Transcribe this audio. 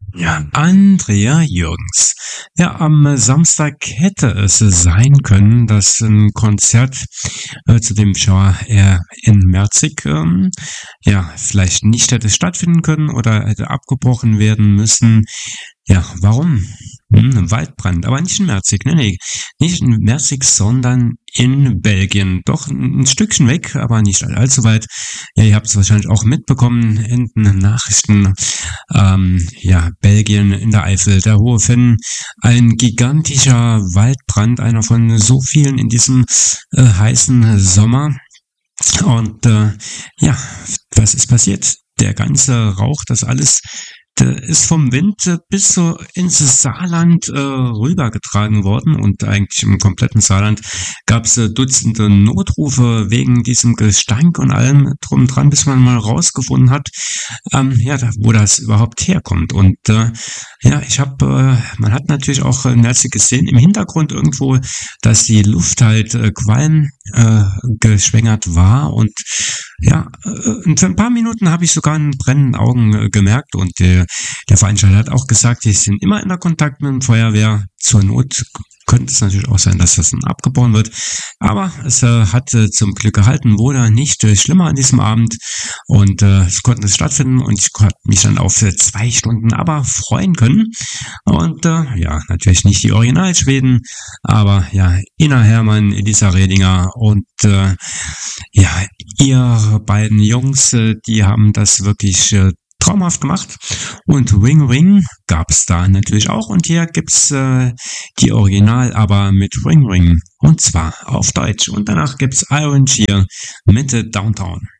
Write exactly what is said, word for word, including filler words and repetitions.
Ja, Andrea Jürgens. Ja, am Samstag hätte es sein können, dass ein Konzert, äh, zu dem ich war, eher in Merzig, ähm, ja, vielleicht nicht hätte stattfinden können oder hätte abgebrochen werden müssen. Ja, warum? Hm, Waldbrand, aber nicht in Merzig, ne, ne, nicht in Merzig, sondern in Belgien. Doch ein, ein Stückchen weg, aber nicht allzu weit. Ja, ihr habt es wahrscheinlich auch mitbekommen in den Nachrichten. Ähm, ja, Belgien in der Eifel, der Hohe Fenn, ein gigantischer Waldbrand, einer von so vielen in diesem äh, heißen Sommer. Und äh, ja, was ist passiert? Der ganze Rauch, das alles der ist vom Wind äh, bis so ins Saarland äh, rübergetragen worden und eigentlich im kompletten Saarland gab es äh, Dutzende Notrufe wegen diesem Gestank und allem drum dran, bis man mal rausgefunden hat, ähm, ja, da, wo das überhaupt herkommt. Und äh, ja, ich habe, äh, man hat natürlich auch äh, Netze gesehen im Hintergrund irgendwo, dass die Luft halt äh, Qualm äh, geschwängert war und ja, äh, für ein paar Minuten habe ich sogar einen brennenden Augen äh, gemerkt und äh, der Veranstalter hat auch gesagt, die sind immer in der Kontakt mit dem Feuerwehr. Zur Not könnte es natürlich auch sein, dass das dann abgebrochen wird. Aber es äh, hat äh, zum Glück gehalten, wurde nicht äh, schlimmer an diesem Abend und äh, es konnte es stattfinden und ich konnte mich dann auf äh, zwei Stunden aber freuen können. Und äh, ja, natürlich nicht die Originalschweden, aber ja, Ina Hermann, Elisa Redinger und äh, ja, ihr beiden Jungs, äh, die haben das wirklich äh, traumhaft gemacht. Und Ring Ring gab's da natürlich auch. Und hier gibt's äh, die Original, aber mit Ring Ring. Und zwar auf Deutsch. Und danach gibt's Iron Shear mit Downtown.